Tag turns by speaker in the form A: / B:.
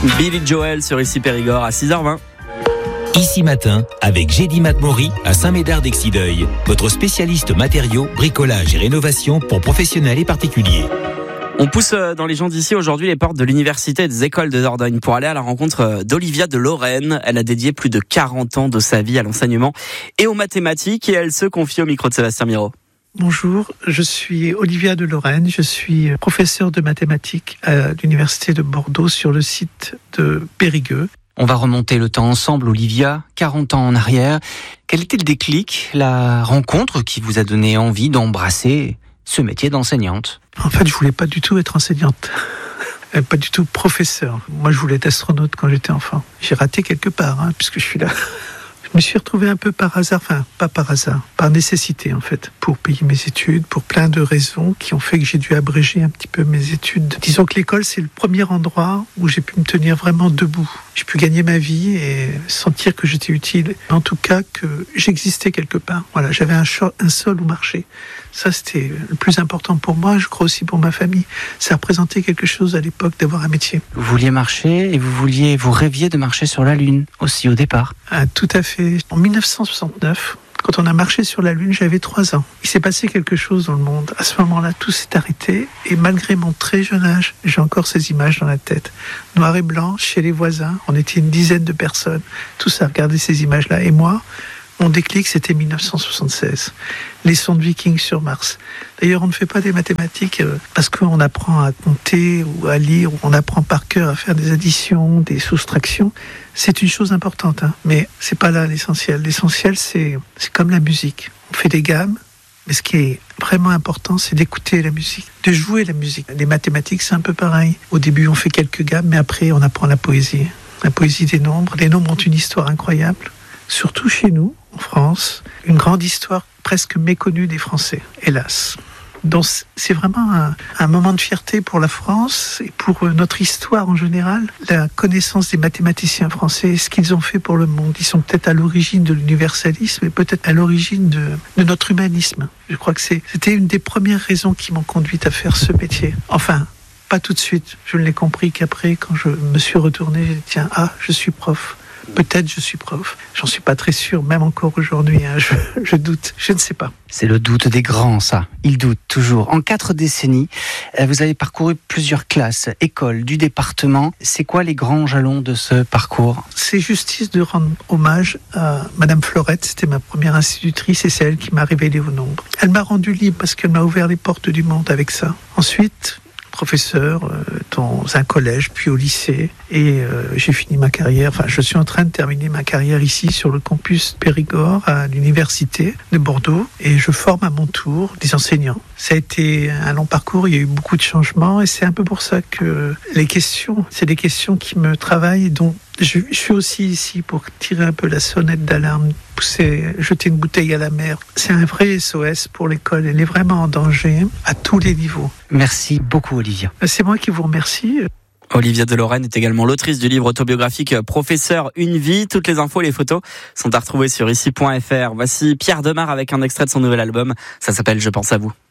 A: Billy Joel sur Ici Périgord à 6h20.
B: Ici Matin, avec Gédy Matmori à Saint-Médard-d'Exideuil, votre spécialiste matériaux, bricolage et rénovation pour professionnels et particuliers.
A: On pousse dans les gens d'ici aujourd'hui les portes de l'université et des écoles de Dordogne pour aller à la rencontre d'Olivia de Lorraine. Elle a dédié plus de 40 ans de sa vie à l'enseignement et aux mathématiques et elle se confie au micro de Sébastien Miro.
C: Bonjour, je suis Olivia de Lorraine, je suis professeure de mathématiques à l'université de Bordeaux sur le site de Périgueux.
D: On va remonter le temps ensemble, Olivia, 40 ans en arrière. Quel était le déclic, la rencontre qui vous a donné envie d'embrasser ce métier d'enseignante ?
C: En fait, je voulais pas du tout être enseignante, pas du tout professeur. Moi, je voulais être astronaute quand j'étais enfant. J'ai raté quelque part, puisque je suis là. Je me suis retrouvé un peu par hasard, enfin pas par hasard, par nécessité en fait, pour payer mes études, pour plein de raisons qui ont fait que j'ai dû abréger un petit peu mes études. Disons que l'école, c'est le premier endroit où j'ai pu me tenir vraiment debout. J'ai pu gagner ma vie et sentir que j'étais utile, en tout cas que j'existais quelque part. Voilà, j'avais un sol où marcher. Ça, c'était le plus important pour moi, je crois aussi pour ma famille. Ça représentait quelque chose à l'époque d'avoir un métier.
D: Vous vouliez marcher et vous rêviez de marcher sur la Lune aussi au départ.
C: Tout à fait. En 1969, quand on a marché sur la Lune, j'avais 3 ans. Il s'est passé quelque chose dans le monde. À ce moment-là, tout s'est arrêté. Et malgré mon très jeune âge, j'ai encore ces images dans la tête. Noir et blanc, chez les voisins, on était une dizaine de personnes. Tous à regarder ces images-là. Et moi, mon déclic, c'était 1976. Les sondes Vikings sur Mars. D'ailleurs, on ne fait pas des mathématiques parce qu'on apprend à compter ou à lire, ou on apprend par cœur à faire des additions, des soustractions. C'est une chose importante, mais c'est pas là l'essentiel. L'essentiel, c'est comme la musique. On fait des gammes, mais ce qui est vraiment important, c'est d'écouter la musique, de jouer la musique. Les mathématiques, c'est un peu pareil. Au début, on fait quelques gammes, mais après, on apprend la poésie des nombres. Les nombres ont une histoire incroyable. Surtout chez nous, en France, une grande histoire presque méconnue des Français, hélas. Donc c'est vraiment un moment de fierté pour la France et pour notre histoire en général, la connaissance des mathématiciens français, ce qu'ils ont fait pour le monde. Ils sont peut-être à l'origine de l'universalisme et peut-être à l'origine de notre humanisme. Je crois que c'était une des premières raisons qui m'ont conduite à faire ce métier. Enfin, pas tout de suite. Je ne l'ai compris qu'après, quand je me suis retourné, j'ai dit tiens, je suis prof. Peut-être je suis prof. J'en suis pas très sûr, même encore aujourd'hui. Je doute, je ne sais pas.
D: C'est le doute des grands, ça. Ils doutent toujours. En 4 décennies, vous avez parcouru plusieurs classes, écoles du département. C'est quoi les grands jalons de ce parcours ?
C: C'est justice de rendre hommage à Madame Florette. C'était ma première institutrice et c'est elle qui m'a révélé au nombre. Elle m'a rendu libre parce qu'elle m'a ouvert les portes du monde avec ça. Ensuite, professeur dans un collège, puis au lycée. Et j'ai fini ma carrière, je suis en train de terminer ma carrière ici sur le campus Périgord à l'université de Bordeaux. Et je forme à mon tour des enseignants. Ça a été un long parcours, il y a eu beaucoup de changements. Et c'est un peu pour ça que c'est des questions qui me travaillent. Donc je suis aussi ici pour tirer un peu la sonnette d'alarme, jeter une bouteille à la mer. C'est un vrai SOS pour l'école. Elle est vraiment en danger à tous les niveaux.
D: Merci beaucoup, Olivia.
C: C'est moi qui vous remercie.
A: Olivia de Lorraine est également l'autrice du livre autobiographique Professeur, une vie. Toutes les infos et les photos sont à retrouver sur ici.fr. Voici Pierre Demar avec un extrait de son nouvel album. Ça s'appelle Je pense à vous.